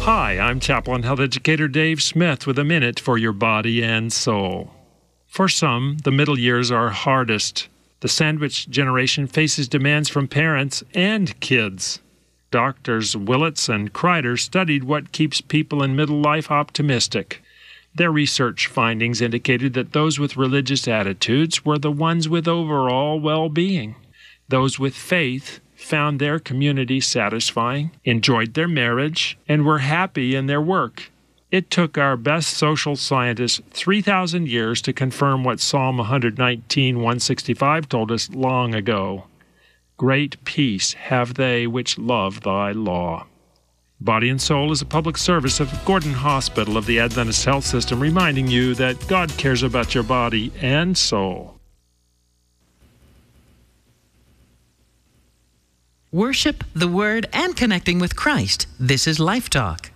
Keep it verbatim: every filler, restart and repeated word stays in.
Hi, I'm Chaplain Health Educator Dave Smith with a minute for your body and soul. For some, the middle years are hardest. The sandwich generation faces demands from parents and kids. Doctors Willits and Kreider studied what keeps people in middle life optimistic. Their research findings indicated that those with religious attitudes were the ones with overall well-being. Those with faith found their community satisfying, enjoyed their marriage, and were happy in their work. It took our best social scientists three thousand years to confirm what Psalm one nineteen, one sixty-five told us long ago. Great peace have they which love thy law. Body and Soul is a public service of Gordon Hospital of the Adventist Health System, reminding you that God cares about your body and soul. Worship, the Word, and connecting with Christ. This is Life Talk.